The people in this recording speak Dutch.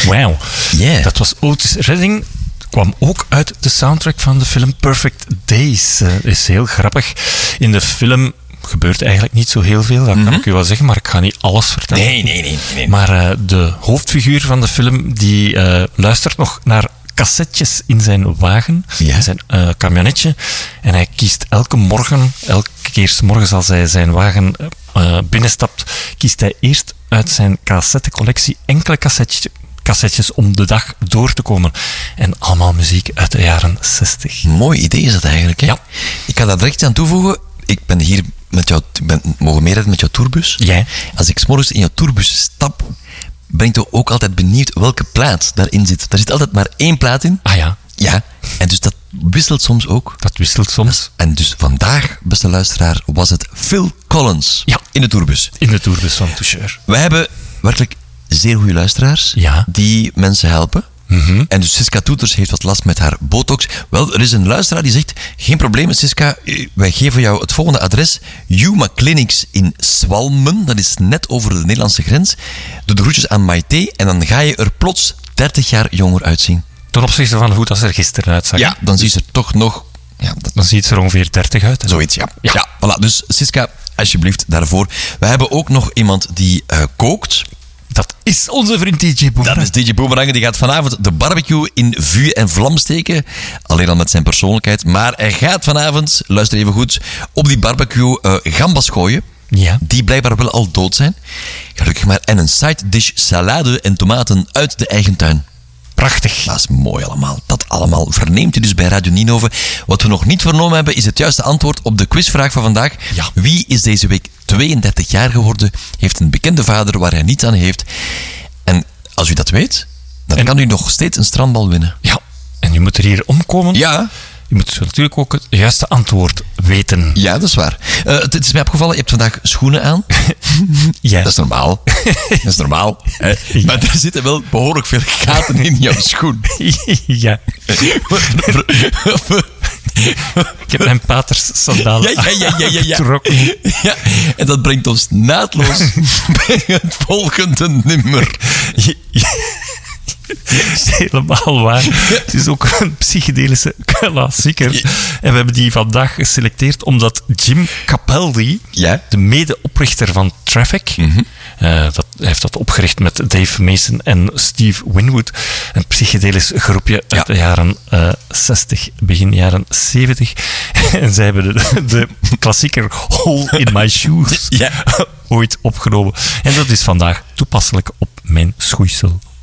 Wauw. Yeah. Dat was Otis Redding. Kwam ook uit de soundtrack van de film Perfect Days. Is heel grappig. In de film gebeurt eigenlijk niet zo heel veel, dat kan ik u wel zeggen, maar ik ga niet alles vertellen. Nee. Maar de hoofdfiguur van de film, die luistert nog naar cassettes in zijn wagen, in zijn camionetje. En hij kiest elke keer 's morgens als hij zijn wagen binnenstapt, kiest hij eerst uit zijn cassettecollectie enkele cassettes om de dag door te komen. En allemaal muziek uit de jaren 60. Mooi idee is dat eigenlijk, hè? Ja. Ik ga daar direct aan toevoegen. Ik ben hier mogen meerijden met jouw tourbus. Jij? Als ik 's morgens in jouw tourbus stap, ben ik toch ook altijd benieuwd welke plaat daarin zit. Daar zit altijd maar 1 plaat in. Ah ja. Ja, en dus dat wisselt soms ook. Dat wisselt soms. En dus vandaag, beste luisteraar, was het Phil Collins in de tourbus. In de tourbus van Toucheur. Wij hebben werkelijk zeer goede luisteraars die mensen helpen. En dus Siska Toeters heeft wat last met haar botox. Wel, er is een luisteraar die zegt, geen probleem Siska, wij geven jou het volgende adres. Yuma Clinics in Swalmen, dat is net over de Nederlandse grens. Doe de groetjes aan Maite en dan ga je er plots 30 jaar jonger uitzien. Ten opzichte van hoe dat ze er gisteren uitzag. Ja, dan zie je er toch nog... Ja, dan ziet ze er ongeveer 30 uit. Hè? Zoiets, ja. Voilà, dus Siska, alsjeblieft daarvoor. We hebben ook nog iemand die kookt. Dat is onze vriend DJ Boomerang. Dat is DJ Boomerang. Die gaat vanavond de barbecue in vuur en vlam steken. Alleen al met zijn persoonlijkheid. Maar hij gaat vanavond, luister even goed, op die barbecue gambas gooien. Ja. Die blijkbaar wel al dood zijn. Gelukkig maar. En een side dish salade en tomaten uit de eigen tuin. Prachtig. Dat is mooi allemaal. Dat allemaal verneemt u dus bij Radio Ninove. Wat we nog niet vernomen hebben, is het juiste antwoord op de quizvraag van vandaag. Ja. Wie is deze week 32 jaar geworden, heeft een bekende vader waar hij niets aan heeft. En als u dat weet, dan kan u nog steeds een strandbal winnen. Ja, en u moet er hier omkomen. Ja. Je moet natuurlijk ook het juiste antwoord weten. Ja, dat is waar. Het is mij opgevallen, je hebt vandaag schoenen aan. Ja. Dat is normaal. Dat is normaal. Hè? Ja. Maar er zitten wel behoorlijk veel gaten in jouw schoen. Ja. Ik heb mijn paters sandalen getrokken. Ja, en dat brengt ons naadloos bij het volgende nummer. Dat is helemaal waar. Het is ook een psychedelische klassieker. En we hebben die vandaag geselecteerd omdat Jim Capaldi, de medeoprichter van Traffic, hij heeft dat opgericht met Dave Mason en Steve Winwood, een psychedelisch groepje uit de jaren 60, begin jaren 70. En zij hebben de klassieker Hole in My Shoes ooit opgenomen. En dat is vandaag toepasselijk op mijn schoeisel.